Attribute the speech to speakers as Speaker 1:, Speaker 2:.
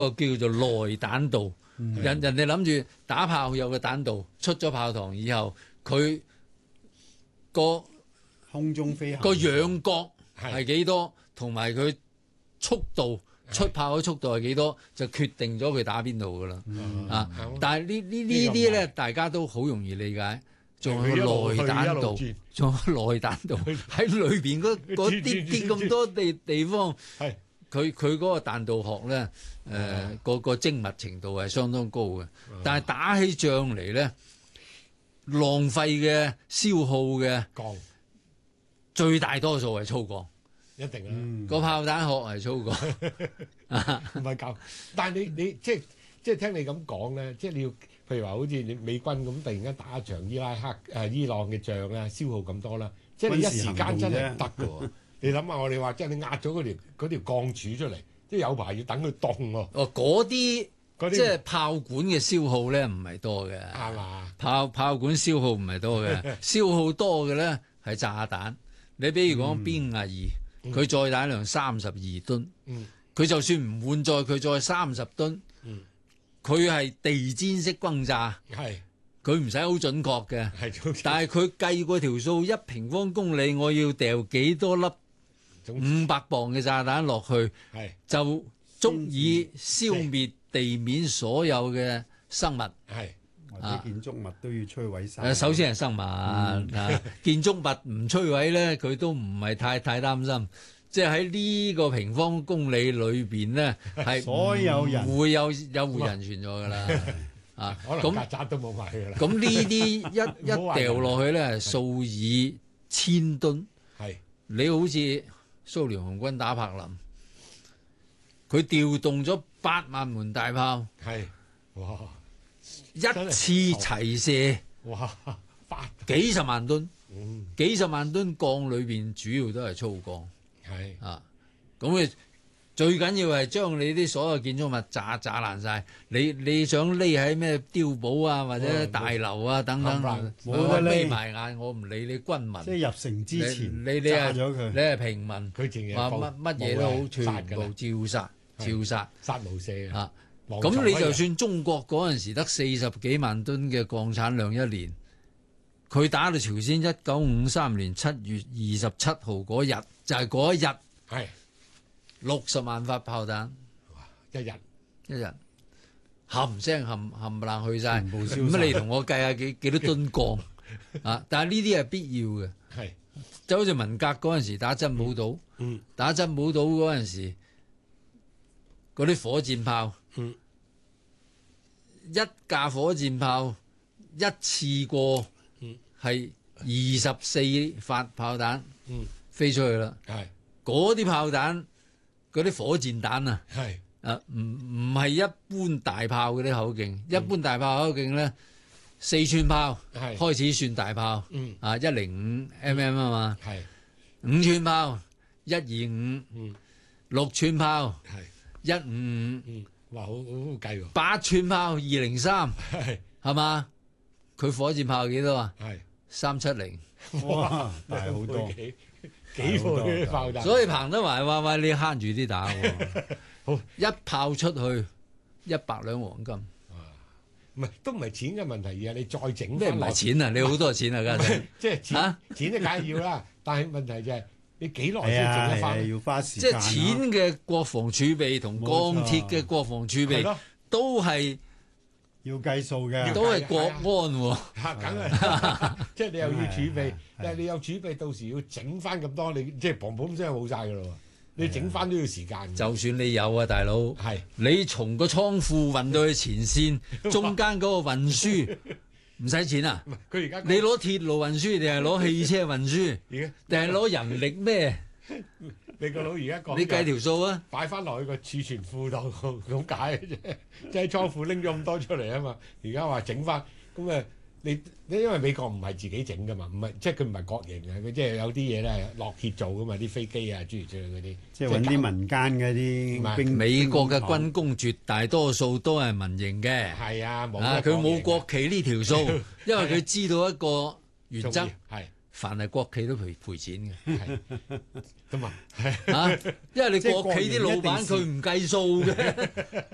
Speaker 1: 個叫做內彈道。人哋諗住打炮有個彈道，出咗炮膛以後，佢個
Speaker 2: 空中飛行
Speaker 1: 個仰角係幾多，同埋佢速度出炮嘅速度係幾多，就決定咗佢打邊度噶啦。但係呢啲咧，大家都好容易理解。仲有內彈道，仲有內彈道喺裏邊嗰啲咁多地方。佢嗰個彈道學咧，個精密程度係相當高嘅，但係打起仗嚟咧，浪費嘅消耗嘅
Speaker 3: 鋼
Speaker 1: 最大多數係粗鋼，
Speaker 3: 一定啦。
Speaker 1: 個炮彈殼係粗鋼，
Speaker 3: 唔係夠。但係你即係聽你咁講咧，即係你要譬如話好似你美軍咁突然間打一場伊朗嘅仗咧，消耗咁多啦，即係你一時間真係唔得㗎喎。你諗下，我哋話即係你壓咗嗰條鋼柱出嚟，即係有排要等佢凍喎。
Speaker 1: 嗰啲即係炮管嘅消耗咧，唔係多嘅。
Speaker 3: 係嘛？
Speaker 1: 炮管消耗唔係多嘅，消耗多嘅咧係炸彈。你比如講邊52，佢載彈量32噸，佢就算唔換載，佢載30噸，佢係地氈式轟炸。佢唔使好準確嘅，但係佢計過條數，1平方公里我要掉幾多粒500磅嘅炸彈落去，就足以消滅地面所有嘅生物。
Speaker 2: 或者建築物都要摧毀晒。
Speaker 1: 首先係生物，建築物唔摧毀咧，佢都唔係太擔心。即係喺呢個平方公里裏邊咧，係
Speaker 2: 所有人
Speaker 1: 會有活人存在㗎啦。
Speaker 3: 可能曱甴都冇埋㗎啦。
Speaker 1: 咁呢啲一掉落去咧，數以千噸。你好似蘇聯紅軍打柏林，佢調動咗8萬門大炮，
Speaker 3: 哇！
Speaker 1: 一次齊射，
Speaker 3: 哇！
Speaker 1: 幾十萬噸，幾十萬噸鋼裏邊主要都係粗鋼。咁佢最緊要係將你啲所有建築物炸爛晒。你想匿喺咩碉堡啊，或者大樓啊等等，冇得匿埋眼，我唔理你軍民。
Speaker 2: 即係入城之前，
Speaker 1: 你
Speaker 2: 炸咗佢。
Speaker 1: 你係平民，話乜嘢都好，全部照殺，
Speaker 3: 殺無赦啊！
Speaker 1: 咁你就算中國嗰陣時得40幾萬噸嘅鋼產量一年，佢打到朝鮮1953年7月27號嗰日，就係嗰一日，60萬發炮彈，
Speaker 3: 一日
Speaker 1: 冚聲冚唪唥去晒。咁你同我計下幾多噸鋼啊？但係呢啲係必要嘅，就好似文革嗰陣時打珍寶島，打珍寶島嗰陣時，嗰啲火箭炮，一架火箭炮一次過係24發炮彈飛出去啦。嗰啲炮彈，嗰啲火箭彈唔係一般大炮嗰啲口徑，一般大炮口徑咧，4寸炮開始算大炮，105mm 啊嘛，5寸炮125，6寸炮155，
Speaker 3: 哇，好計喎
Speaker 1: ，8寸炮203，係嘛？佢火箭炮幾多啊？370，
Speaker 2: 哇，大好多，
Speaker 3: 幾個啲炮彈。
Speaker 1: 所以彭德懷話：你慳住啲打喎，一炮出去100兩黃金。
Speaker 3: 唔係都唔係錢嘅問題，而係你再整
Speaker 1: 咩唔係錢啊？你好多錢啊，家陣
Speaker 3: 即係錢，錢就梗係要啦。但係問題就係你幾耐先整得翻？
Speaker 2: 要花時間。
Speaker 1: 即係錢嘅國防儲備同鋼鐵嘅國防儲備都係
Speaker 2: 要計數嘅，
Speaker 1: 都係國安喎。
Speaker 3: 梗係，即係你又要儲備，但係你有儲備，到時要整翻咁多，你即係砰砰聲冇晒㗎咯。你整翻都要時間。
Speaker 1: 就算你有啊，大佬，你從個倉庫運到去前線，中間嗰個運輸唔使錢啊？
Speaker 3: 佢而家
Speaker 1: 你攞鐵路運輸定係攞汽車運輸？定係攞人力咩？
Speaker 3: 你個佬而家講，
Speaker 1: 你計條數啊！
Speaker 3: 擺翻落去個儲存庫度咁解嘅啫，即係倉庫拎咗咁多出嚟啊嘛！而家話整翻咁誒。你因為美國唔係自己整噶嘛，唔係即係佢唔係國營嘅，佢即係有啲嘢咧落協做噶嘛，啲飛機啊諸如此類嗰啲，
Speaker 2: 即係揾啲民間嘅啲兵。
Speaker 1: 美國嘅軍工絕大多數都係民營嘅，
Speaker 3: 係啊，冇
Speaker 1: 佢冇國企呢條數，因為佢知道一個原則，凡係國企都賠錢嘅，
Speaker 3: 咁啊，
Speaker 1: 因為你國企啲老闆佢唔計數嘅。